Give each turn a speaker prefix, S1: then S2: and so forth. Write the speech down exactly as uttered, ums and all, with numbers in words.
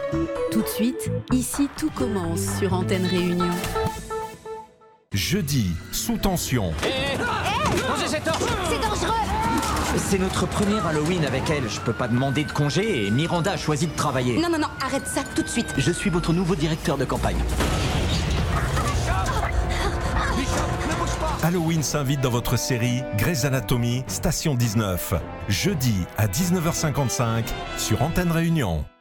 S1: Tout de suite, ici tout commence sur Antenne Réunion.
S2: Jeudi, sous tension.
S3: Hé Rangez cet or.
S4: C'est dangereux.
S3: C'est notre premier Halloween avec elle. Je peux pas demander de congé et Miranda a choisi de travailler.
S4: Non, non, non, arrête ça tout de suite.
S3: Je suis votre nouveau directeur de campagne.
S2: Halloween s'invite dans votre série Grey's Anatomy, Station dix-neuf. Jeudi à dix-neuf heures cinquante-cinq sur Antenne Réunion.